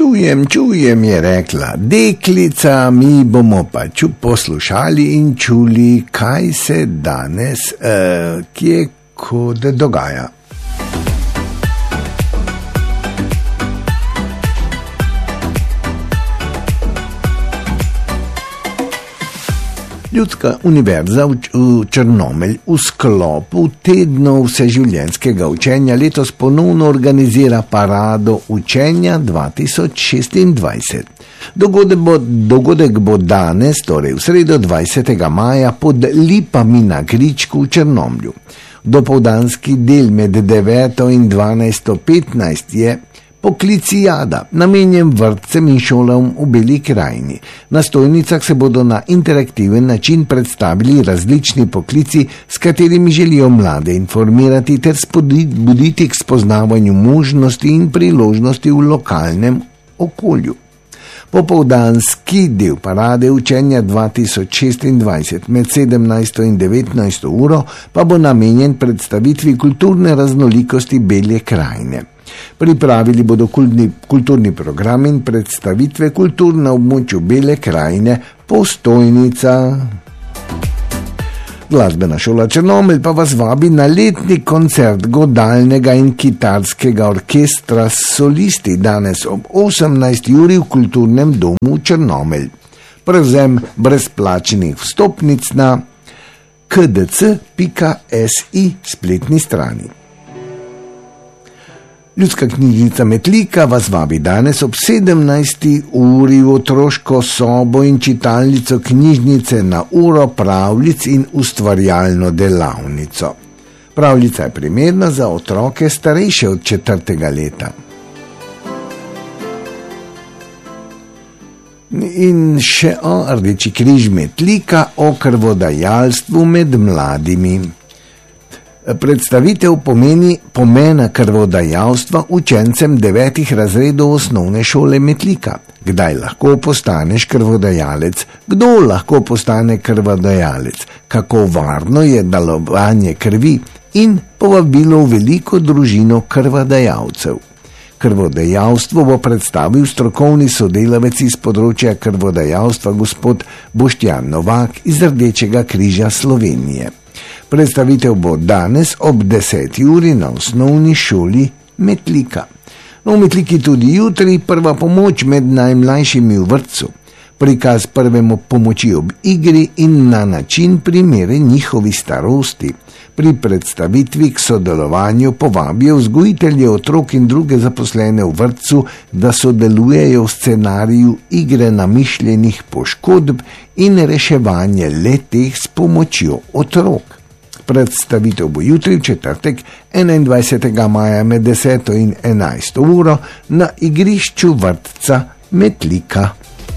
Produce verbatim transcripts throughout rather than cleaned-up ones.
Čujem, čujem, je rekla deklica, mi bomo pa ču poslušali in čuli, kaj se danes, uh, kje kod dogaja. Ljudska univerza v Črnomelj v sklopu tednov vseživljenjskega učenja letos ponovno organizira parado učenja dva tisoč šestindvajset. Dogodek bo, dogodek bo danes, torej v sredo dvajsetega maja, pod Lipami na Gričku v Črnomlju. Dopoldanski del med deveto in dvanajsto petnajst je Poklicijada, namenjen vrtcem in šolam v Beli krajini. Na stojnicah se bodo na interaktiven način predstavili različni poklici, s katerimi želijo mlade informirati ter spodbuditi k spoznavanju možnosti in priložnosti v lokalnem okolju. Popoldanski del parade učenja dva tisoč šestindvajset med sedemnajsto in devetnajsto uro pa bo namenjen predstavitvi kulturne raznolikosti Bele krajine. Pripravili bodo kulturni, kulturni program in predstavitve kultur na območju Bele krajine Postojnica. Glasbena šola Črnomelj pa vas vabi na letni koncert godalnega in kitarskega orkestra s solisti danes ob osemnajsti uri v Kulturnem domu Črnomelj. Prevzem brezplačnih vstopnic na k d c pika s i spletni strani. Ljudska knjižnica Metlika vas vabi danes ob sedemnajsti uri v otroško sobo in čitalnico knjižnice na uro pravljic in ustvarjalno delavnico. Pravljica je primerna za otroke starejše od četrtega leta. In še o Rdeči križ Metlika o krvodajalstvu med mladimi. Predstavitev pomeni pomena krvodajalstva učencem devetih razredov osnovne šole Metlika. Kdaj lahko postaneš krvodajalec? Kdo lahko postane krvodajalec? Kako varno je darovanje krvi? In povabilo v veliko družino krvodajalcev. Krvodajalstvo bo predstavil strokovni sodelavec iz področja krvodajalstva gospod Boštjan Novak iz Rdečega križa Slovenije. Predstavitev bo danes ob deseti uri na osnovni šoli Metlika. No, v Metliki tudi jutri prva pomoč med najmlajšimi v vrtcu. Prikaz prve pomoči ob igri in na način primere njihovi starosti. Pri predstavitvi k sodelovanju povabijo vzgojitelje otrok in druge zaposlene v vrtcu, da sodelujejo v scenariju igre namišljenih poškodb in reševanje le-teh s pomočjo otrok. Predstavitev bo jutri v četrtek enaindvajsetega maja med deseto in enajsto uro na igrišču vrtca Metlika.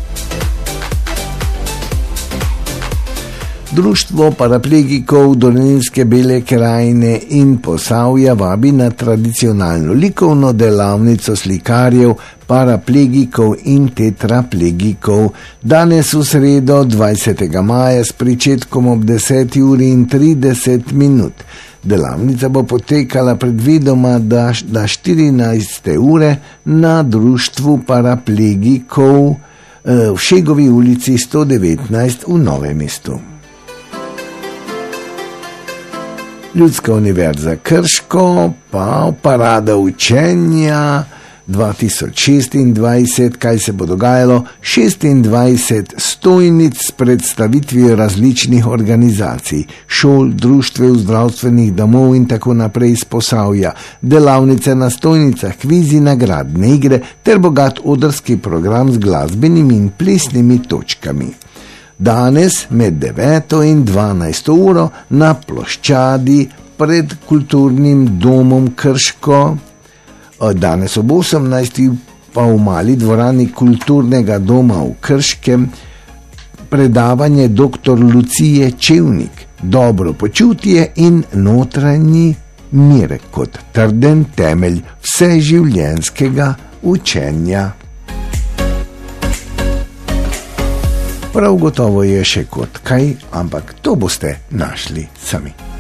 Društvo paraplegikov Dolenjske Bele krajine in Posavja vabi na tradicionalno likovno delavnico slikarjev, paraplegikov in tetraplegikov. Danes v sredo dvajsetega maja s pričetkom ob deseti uri in trideset minut. Delavnica bo potekala predvidoma do štirinajste ure na društvu paraplegikov v Šegovi ulici sto devetnajst v Novem mestu. Ljudska univerza Krško pa parada učenja dva tisoč šestindvajset, kaj se bo dogajalo, šestindvajset stojnic s predstavitvijo različnih organizacij, šol, društev, zdravstvenih domov in tako naprej iz Posavja, delavnice na stojnicah, kvizi, nagradne igre ter bogat odrski program z glasbenimi in plesnimi točkami. Danes med deveto in dvanajsto uro na ploščadi pred Kulturnim domom Krško, danes ob osemnajsti pa v mali dvorani Kulturnega doma v Krškem predavanje doktor Lucije Čevnik, dobro počutje in notranji mir kot trden temelj vseživljenjskega učenja. Prav gotovo je še kot kaj, ampak to boste našli sami.